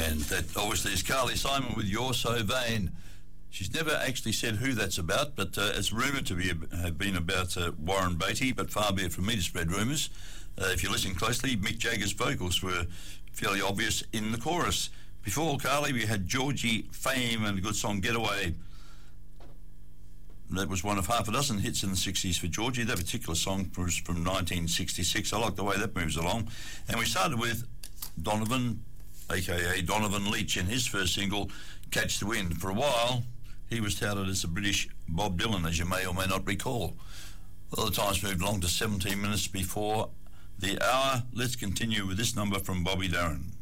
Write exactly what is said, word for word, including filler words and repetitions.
And that obviously is Carly Simon with You're So Vain. She's never actually said who that's about, but uh, it's rumoured to be have been about uh, Warren Beatty, but far be it from me to spread rumours. Uh, if you listen closely, Mick Jagger's vocals were fairly obvious in the chorus. Before Carly, we had Georgie Fame and a good song, Getaway. That was one of half a dozen hits in the sixties for Georgie. That particular song was from nineteen sixty-six. I like the way that moves along. And we started with Donovan, a k a. Donovan Leitch, in his first single, Catch the Wind. For a while, he was touted as the British Bob Dylan, as you may or may not recall. Well, the time's moved along to seventeen minutes before the hour. Let's continue with this number from Bobby Darin.